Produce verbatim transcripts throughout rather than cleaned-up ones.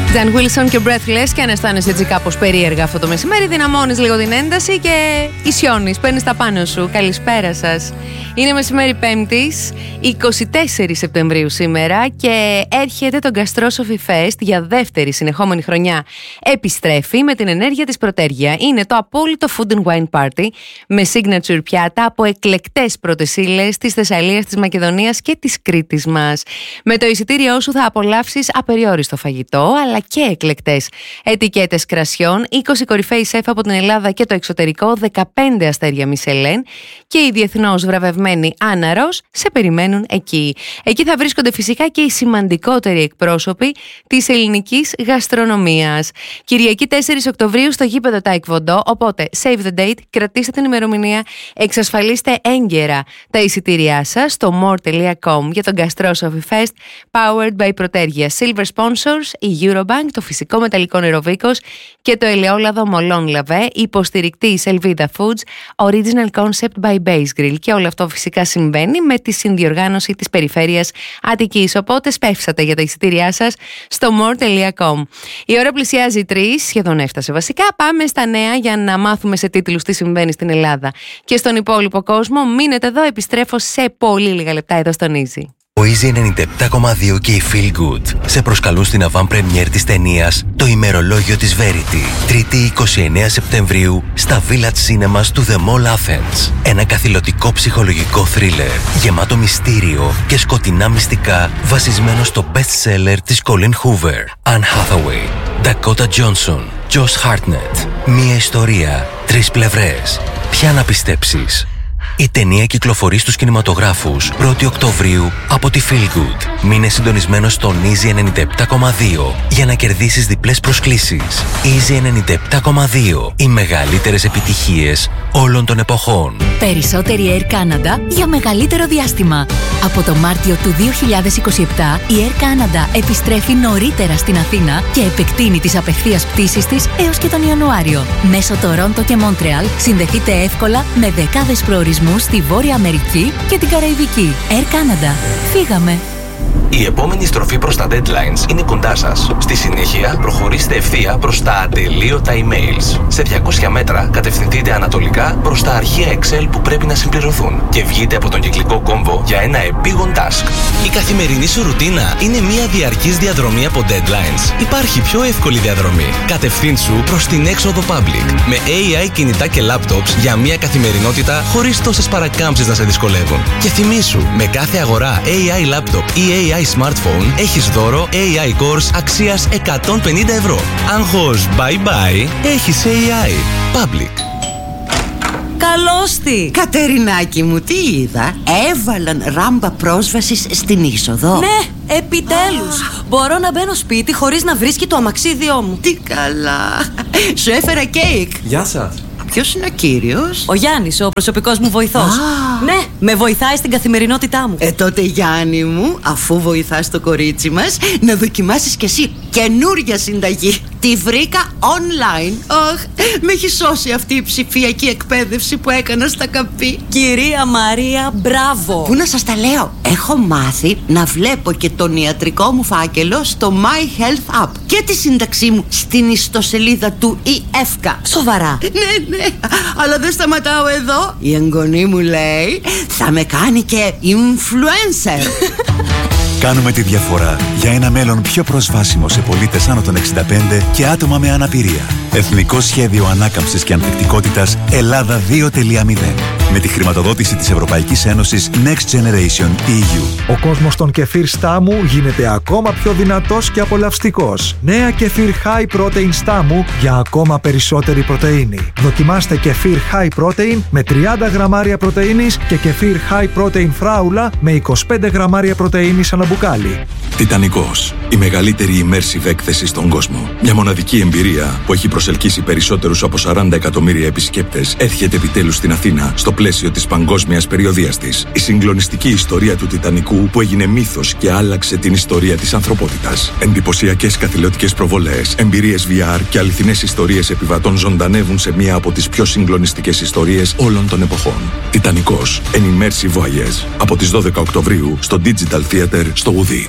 Dan Wilson και Breathless, και αν αισθάνεσαι έτσι κάπως περίεργα αυτό το μεσημέρι, δυναμώνεις λίγο την ένταση και ισιώνεις, παίρνεις τα πάνω σου. Καλησπέρα σας. Είναι μεσημέρι Πέμπτης, εικοστή τέταρτη Σεπτεμβρίου σήμερα, και έρχεται το Gastrosophy Fest για δεύτερη συνεχόμενη χρονιά. Επιστρέφει με την ενέργεια της πρωτέργεια. Είναι το απόλυτο food and wine party με signature πιάτα από εκλεκτές πρώτες ύλες της Θεσσαλίας, της Μακεδονίας και της Κρήτης μας. Με το εισιτήριό σου θα απολαύσεις απεριόριστο φαγητό, αλλά και εκλεκτές ετικέτες κρασιών, είκοσι κορυφαίοι σεφ από την Ελλάδα και το εξωτερικό, δεκαπέντε αστέρια Μισελέν, και οι διεθνώς βραβευμένοι Άννα Ρος σε περιμένουν εκεί. Εκεί θα βρίσκονται φυσικά και οι σημαντικότεροι εκπρόσωποι της ελληνικής γαστρονομίας. Κυριακή τέσσερις Οκτωβρίου στο γήπεδο Taekwondo, οπότε save the date, κρατήστε την ημερομηνία, εξασφαλίστε έγκαιρα τα εισιτήριά σας στο more τελεία com για τον Gastrosophy Fest, powered by Πρωτέργεια. Silver sponsors, η Eurobank, το φυσικό μεταλλικό νεροβίκος και το ελαιόλαδο Molon Lave, υποστηρικτής Elvida Foods, original concept by Base Grill. Και όλο αυτό φυσικά συμβαίνει με τη συνδιοργάνωση της Περιφέρειας Αττικής. Οπότε σπεύσατε για τα εισιτήριά σας στο more τελεία com. Η ώρα πλησιάζει τρεις, σχεδόν έφτασε βασικά. Πάμε στα νέα για να μάθουμε σε τίτλους τι συμβαίνει στην Ελλάδα και στον υπόλοιπο κόσμο. Μείνετε εδώ, επιστρέφω σε πολύ λίγα λεπτά εδώ στον Easy. Ο Easy ενενήντα επτά κόμμα δύο και η Feel Good σε προσκαλούν στην avant-première της ταινίας «Το ημερολόγιο της Verity», Τρίτη εικοστή ενάτη Σεπτεμβρίου στα Village Cinemas του The Mall Athens. Ένα καθηλωτικό ψυχολογικό θρίλερ γεμάτο μυστήριο και σκοτεινά μυστικά, βασισμένο στο best-seller της Colleen Hoover, Anne Hathaway, Dakota Johnson, Josh Hartnett. Μία ιστορία, τρεις πλευρές. Ποια να πιστέψεις? Η ταινία κυκλοφορεί στους κινηματογράφους πρώτη Οκτωβρίου από τη Feel Good. Μείνε συντονισμένος στον Easy ενενήντα επτά κόμμα δύο για να κερδίσεις διπλές προσκλήσεις. Easy ενενήντα επτά κόμμα δύο. Οι μεγαλύτερες επιτυχίες όλων των εποχών. Περισσότερη Air Canada για μεγαλύτερο διάστημα. Από το Μάρτιο του δύο χιλιάδες είκοσι επτά η Air Canada επιστρέφει νωρίτερα στην Αθήνα και επεκτείνει τις απευθείας πτήσεις της έως και τον Ιανουάριο. Μέσω Τορόντο και Μόντρεαλ συνδεθείτε εύκολα με δεκάδες προορισμούς στη Βόρεια Αμερική και την Καραϊβική. Air Canada. Φύγαμε! Η επόμενη στροφή προς τα deadlines είναι κοντά σας. Στη συνέχεια, προχωρήστε ευθεία προς τα ατελείωτα emails. Σε διακόσια μέτρα, κατευθυνθείτε ανατολικά προς τα αρχεία Excel που πρέπει να συμπληρωθούν και βγείτε από τον κυκλικό κόμβο για ένα επίγον task. Η καθημερινή σου ρουτίνα είναι μια διαρκής διαδρομή από deadlines. Υπάρχει πιο εύκολη διαδρομή. Κατευθύνσου προς την έξοδο public με έι άι κινητά και laptops για μια καθημερινότητα χωρίς τόσες παρακάμψεις να σε δυσκολεύουν. Και θυμήσου, με κάθε αγορά έι άι laptop ή έι άι smartphone έχεις δώρο έι άι Course αξίας εκατόν πενήντα ευρώ. Άγχος bye bye, έχεις έι άι Public. Καλώς τη! Κατερινάκη μου, τι είδα? Έβαλαν ράμπα πρόσβασης στην είσοδο. Ναι, επιτέλους! Ah. Μπορώ να μπαίνω σπίτι χωρίς να βρίσκει το αμαξίδιό μου. Τι καλά! Σου έφερα κέικ. Γεια σας. Ποιος είναι ο κύριος? Ο Γιάννης, ο προσωπικός μου βοηθός. Ah. Ναι, με βοηθάει στην καθημερινότητά μου. Ε, τότε Γιάννη μου, αφού βοηθάς το κορίτσι μας, να δοκιμάσεις κι εσύ καινούρια συνταγή. Τη βρήκα online. Αχ, με έχει σώσει αυτή η ψηφιακή εκπαίδευση που έκανα στα καπί. Κυρία Μαρία, μπράβο! Πού να σας τα λέω? Έχω μάθει να βλέπω και τον ιατρικό μου φάκελο στο My Health App και τη σύνταξή μου στην ιστοσελίδα του ι εφ κέι. Σοβαρά? Ναι, ναι, αλλά δεν σταματάω εδώ. Η εγγονή μου λέει θα με κάνει και influencer. Κάνουμε τη διαφορά για ένα μέλλον πιο προσβάσιμο σε πολίτες άνω των εξήντα πέντε και άτομα με αναπηρία. Εθνικό Σχέδιο Ανάκαμψης και Ανθεκτικότητας Ελλάδα δύο τελεία μηδέn. Με τη χρηματοδότηση της Ευρωπαϊκής Ένωσης Next Generation ι γιου. Ο κόσμος των κεφίρ Στάμου γίνεται ακόμα πιο δυνατός και απολαυστικός. Νέα κεφίρ High Protein Στάμου για ακόμα περισσότερη πρωτεΐνη. Δοκιμάστε κεφίρ High Protein με τριάντα γραμμάρια πρωτεΐνης και κεφίρ High Protein Φράουλα με είκοσι πέντε γραμμάρια πρωτεΐνης ανά μπουκάλι. Τιτανικός. Η μεγαλύτερη immersive έκθεση στον κόσμο. Μια μοναδική εμπειρία που έχει προσελκύσει περισσότερους από σαράντα εκατομμύρια επισκέπτες έρχεται επιτέλους στην Αθήνα στο πλαίσιο της παγκόσμιας περιοδείας της. Η συγκλονιστική ιστορία του Τιτανικού που έγινε μύθος και άλλαξε την ιστορία της ανθρωπότητας. Εντυπωσιακές καθηλωτικές προβολές, εμπειρίες βι αρ και αληθινές ιστορίες επιβατών ζωντανεύουν σε μία από τις πιο συγκλονιστικές ιστορίες όλων των εποχών. Τιτανικός. An Immersive Voyage. Από τις δώδεκα Οκτωβρίου στο Digital Theater στο Ουδί.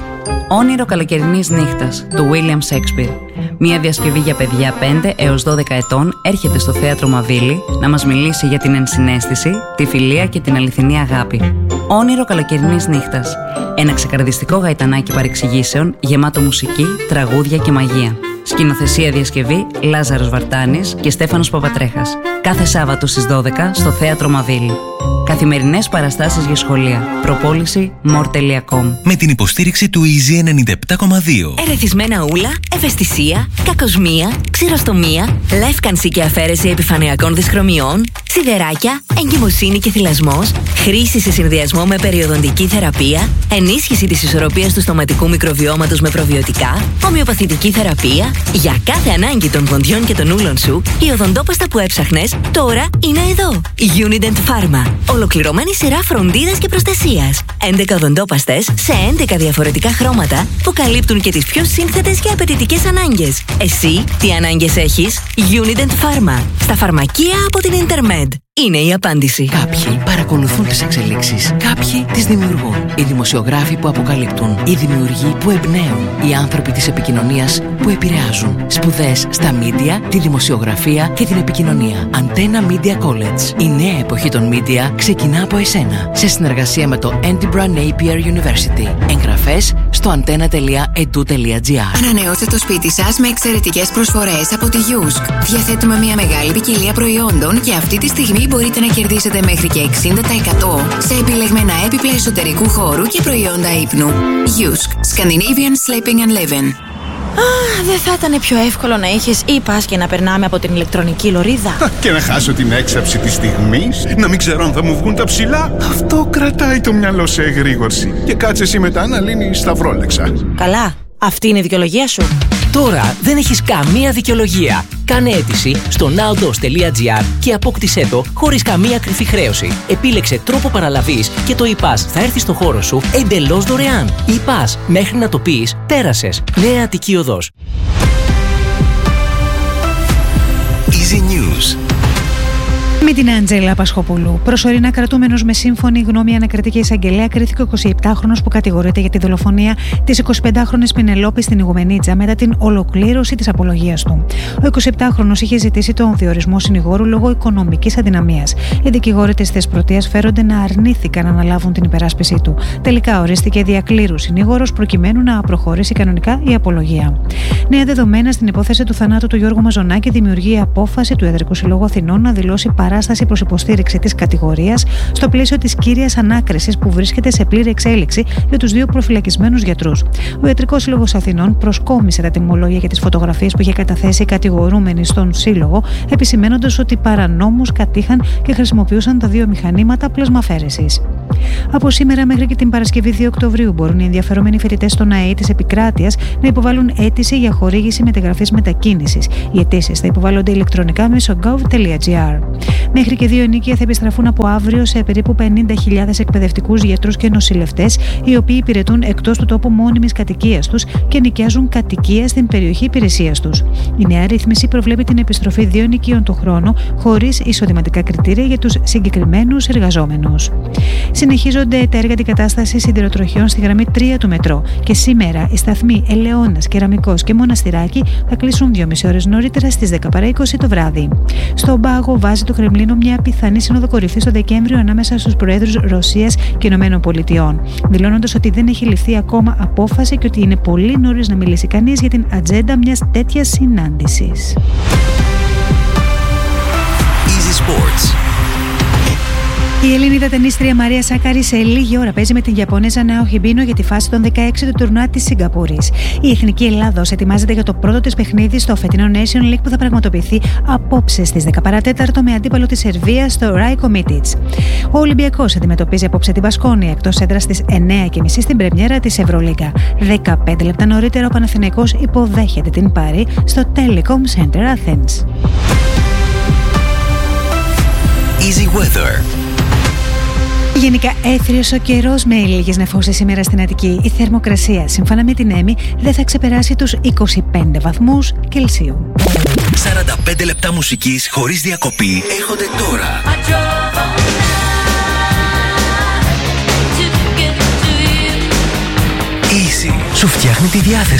Όνειρο καλοκαιρινής νύχτας του William Shakespeare. Μια διασκευή για παιδιά πέντε έως δώδεκα ετών έρχεται στο Θέατρο Μαβίλη να μας μιλήσει για την ενσυναίσθηση, τη φιλία και την αληθινή αγάπη. Όνειρο καλοκαιρινής νύχτας. Ένα ξεκαρδιστικό γαϊτανάκι παρεξηγήσεων γεμάτο μουσική, τραγούδια και μαγεία. Σκηνοθεσία διασκευή Λάζαρος Βαρτάνης και Στέφανος Παπατρέχας. Κάθε Σάββατο στις δώδεκα στο Θέατρο Μαβίλη. Καθημερινές παραστάσεις για σχολεία. Προπόληση μορ τελεία κομ. Με την υποστήριξη του Easy ενενήντα επτά κόμμα δύο. Ερεθισμένα ούλα, ευαισθησία, κακοσμία, ξηροστομία, λεύκανση και αφαίρεση επιφανειακών δυσχρωμιών, σιδεράκια, εγκυμοσύνη και θυλασμός, χρήση σε συνδυασμό με περιοδοντική θεραπεία, ενίσχυση της ισορροπίας του στοματικού μικροβιώματος με προβιωτικά, ομοιοπαθητική θεραπεία. Για κάθε ανάγκη των ποντιών και των ούλων σου, η οδοντόπαστα που έψαχνες τώρα είναι εδώ. Unident Pharma. Ολοκληρωμένη σειρά φροντίδας και προστασίας. έντεκα οδοντόπαστες σε έντεκα διαφορετικά χρώματα που καλύπτουν και τις πιο σύνθετες και απαιτητικές ανάγκες. Εσύ τι ανάγκες έχεις? Unident Pharma. Στα φαρμακεία από την Intermed. Είναι η απάντηση. Κάποιοι παρακολουθούν τις εξελίξεις. Κάποιοι τις δημιουργούν. Οι δημοσιογράφοι που αποκαλύπτουν. Οι δημιουργοί που εμπνέουν. Οι άνθρωποι της επικοινωνίας που επηρεάζουν. Σπουδές στα μίντια, τη δημοσιογραφία και την επικοινωνία. Antenna Media College. Η νέα εποχή των μίντια ξεκινά από εσένα. Σε συνεργασία με το Edinburgh Napier University. Εγγραφές στο antenna τελεία e d u τελεία g r. Ανανεώστε το σπίτι σας με εξαιρετικές προσφορές από τη Yusk. Διαθέτουμε μια μεγάλη ποικιλία προϊόντων και αυτή τη στιγμή μπορείτε να κερδίσετε μέχρι και εξήντα τοις εκατό σε επιλεγμένα έπιπλα εσωτερικού χώρου και προϊόντα ύπνου. Yusk. Scandinavian Sleeping and Living. Α, δεν θα ήταν πιο εύκολο να είχες ή πας και να περνάμε από την ηλεκτρονική λωρίδα? Και να χάσω την έξαψη της στιγμής, να μην ξέρω αν θα μου βγουν τα ψηλά. Αυτό κρατάει το μυαλό σε εγρήγορση. Και κάτσε εσύ μετά να λύνεις σταυρόλεξα. Καλά, αυτή είναι η δικαιολογία σου. Τώρα δεν έχεις καμία δικαιολογία. Κάνε αίτηση στο nowdos τελεία gr και απόκτησέ το χωρίς καμία κρυφή χρέωση. Επίλεξε τρόπο παραλαβής και το e-pass θα έρθει στο χώρο σου εντελώς δωρεάν. E-pass, μέχρι να το πεις, πέρασες. Νέα Αττική Οδός. Easy News. Με την Αντζέλα Πασχοπούλου. Προσωρινά κρατούμενος με σύμφωνη γνώμη ανακριτική εισαγγελέα κρίθηκε ο εικοσιεπτάχρονος που κατηγορείται για τη δολοφονία της εικοσιπεντάχρονης Πινελόπης στην Ιγουμενίτσα μετά την ολοκλήρωση της απολογίας του. Ο εικοσιεπτάχρονος είχε ζητήσει τον διορισμό συνηγόρου λόγω οικονομικής αδυναμίας. Οι δικηγόροι της Θεσπρωτείας φέρονται να αρνήθηκαν να αναλάβουν την υπεράσπιση του. Τελικά ορίστηκε διακλήρου συνηγόρος προκειμένου να προχωρήσει κανονικά η απολογία. Νέα δεδομένα στην υπόθεση του θανάτου του Γιώργου Μαζονάκη δημιουργεί η απόφαση του Ιατρικού Συλλόγου Αθηνών να δηλώσει παράσταση προς υποστήριξη της κατηγορίας στο πλαίσιο της κύριας ανάκρισης που βρίσκεται σε πλήρη εξέλιξη για τους δύο προφυλακισμένους γιατρούς. Ο Ιατρικός Σύλλογος Αθηνών προσκόμισε τα τιμολόγια για τις φωτογραφίες που είχε καταθέσει οι κατηγορούμενοι στον Σύλλογο, επισημαίνοντας ότι παρανόμως κατήχαν και χρησιμοποιούσαν τα δύο μηχανήματα πλασμαφαίρεσης. Από σήμερα μέχρι και την Παρασκευή δύο Οκτωβρίου μπορούν οι ενδιαφερόμενοι φοιτητές των ΑΕΗ της επικράτειας να υποβάλουν αίτηση για χορήγηση μεταγραφής μετακίνησης. Οι αιτήσεις θα υποβάλλονται ηλεκτρονικά μέσω gov τελεία gr. Μέχρι και δύο ενίκια θα επιστραφούν από αύριο σε περίπου πενήντα χιλιάδες εκπαιδευτικούς, γιατρούς και νοσηλευτές, οι οποίοι υπηρετούν εκτός του τόπου μόνιμης κατοικίας τους και νοικιάζουν κατοικία στην περιοχή υπηρεσίας τους. Η νέα ρύθμιση προβλέπει την επιστροφή δύο ενοικίων το χρόνο, χωρίς εισοδηματικά κριτήρια για τους συγκεκριμένους εργαζόμενους. Συνεχίζονται τα έργα αντικατάστασης σιδηροτροχιών στη γραμμή τρία του μετρό και σήμερα οι σταθμοί Ελαιώνας, Κεραμικός και Μοναστηράκι θα κλείσουν δυόμιση ώρες νωρίτερα στις δέκα παρά είκοσι το βράδυ. Στον πάγο βάζει το Κρεμλίνο μια πιθανή σύνοδο κορυφή το Δεκέμβριο ανάμεσα στους προέδρους Ρωσίας και Ηνωμένων Πολιτειών, δηλώνοντας ότι δεν έχει ληφθεί ακόμα απόφαση και ότι είναι πολύ νωρίς να μιλήσει κανείς για την ατζέντα μιας τέτοιας συνάντησης. Easy Sports. Η Ελληνίδα τενίστρια Μαρία Σάκαρη σε λίγη ώρα παίζει με την Ιαπωνέζα Ναόχι Μπίνο για τη φάση των δεκαέξι του τουρνουά της Σιγκαπούρης. Η Εθνική Ελλάδος ετοιμάζεται για το πρώτο της παιχνίδι στο φετινό Nation League που θα πραγματοποιηθεί απόψε στις δέκα παρά τέταρτο με αντίπαλο τη Σερβίας στο Ράικο Μίτιτς. Ο Ολυμπιακός αντιμετωπίζει απόψε την Μπασκόνια εκτός έδρας στις εννέα και μισή στην πρεμιέρα της Ευρωλίγκα. δεκαπέντε λεπτά νωρίτερα ο Παναθηναϊκός υποδέχεται την Πάρη στο Telecom Center Athens. Easy Weather. Γενικά έθριος ο καιρός με λίγες νεφώσεις σήμερα στην Αττική. Η θερμοκρασία, σύμφωνα με την ΕΜΗ, δεν θα ξεπεράσει τους είκοσι πέντε βαθμούς Κελσίου. σαράντα πέντε λεπτά μουσικής χωρίς διακοπή έρχονται τώρα. Easy σου φτιάχνει τη διάθεση.